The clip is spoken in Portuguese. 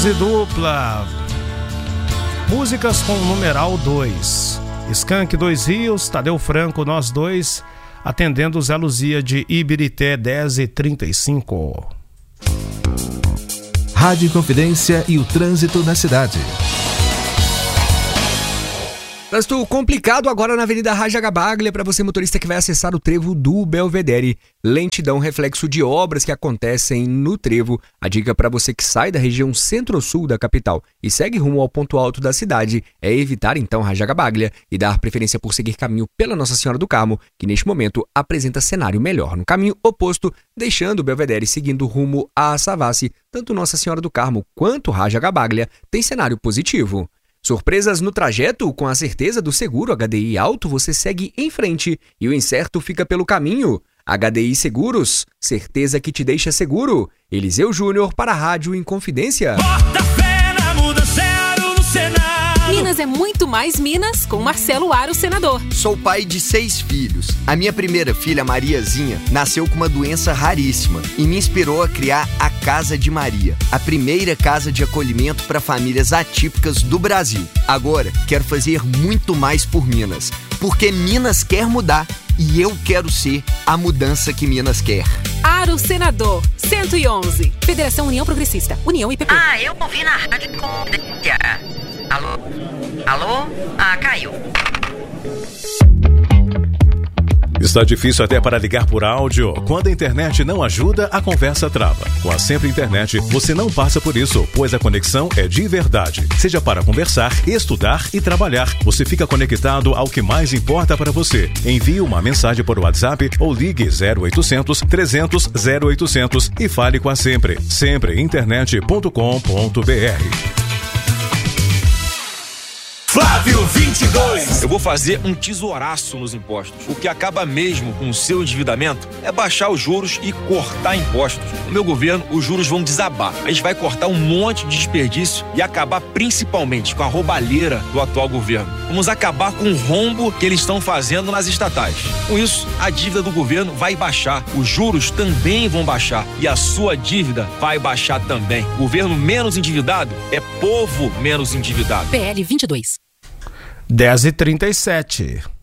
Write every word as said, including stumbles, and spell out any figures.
Dupla. Músicas com o numeral dois. Skank Dois Rios, Tadeu Franco, Nós Dois, atendendo Zé Luzia de Ibirité, dez e trinta e cinco. Rádio Inconfidência e o trânsito na cidade. Trânsito complicado agora na Avenida Rajagabaglia para você, motorista que vai acessar o trevo do Belvedere. Lentidão, reflexo de obras que acontecem no trevo. A dica para você que sai da região centro-sul da capital e segue rumo ao ponto alto da cidade é evitar então Rajagabaglia e dar preferência por seguir caminho pela Nossa Senhora do Carmo, que neste momento apresenta cenário melhor. No caminho oposto, deixando o Belvedere seguindo rumo a Savassi, tanto Nossa Senhora do Carmo quanto Rajagabaglia tem cenário positivo. Surpresas no trajeto? Com a certeza do seguro H D I Auto, você segue em frente e o incerto fica pelo caminho. H D I Seguros, certeza que te deixa seguro. Eliseu Júnior para a Rádio Inconfidência. Bota fé na mudança no Senado. Minas é muito mais Minas com Marcelo Aro, senador. Sou pai de seis filhos. A minha primeira filha, Mariazinha, nasceu com uma doença raríssima e me inspirou a criar a Casa de Maria, a primeira casa de acolhimento para famílias atípicas do Brasil. Agora, quero fazer muito mais por Minas, porque Minas quer mudar e eu quero ser a mudança que Minas quer. Aro, senador, cento e onze. Federação União Progressista, União I P P. Ah, eu ouvi na Rádio Inconfidência. Alô? Alô? Ah, caiu. Está difícil até para ligar por áudio? Quando a internet não ajuda, a conversa trava. Com a Sempre Internet, você não passa por isso, pois a conexão é de verdade. Seja para conversar, estudar e trabalhar, você fica conectado ao que mais importa para você. Envie uma mensagem por WhatsApp ou ligue zero oitocentos, trezentos, zero oitocentos e fale com a Sempre. sempre internet ponto com ponto b r. Flávio vinte e dois. Eu vou fazer um tesouraço nos impostos. O que acaba mesmo com o seu endividamento é baixar os juros e cortar impostos. No meu governo, os juros vão desabar. A gente vai cortar um monte de desperdício e acabar principalmente com a roubalheira do atual governo. Vamos acabar com o rombo que eles estão fazendo nas estatais. Com isso, a dívida do governo vai baixar. Os juros também vão baixar e a sua dívida vai baixar também. Governo menos endividado é povo menos endividado. P L vinte e dois. dez e trinta e sete.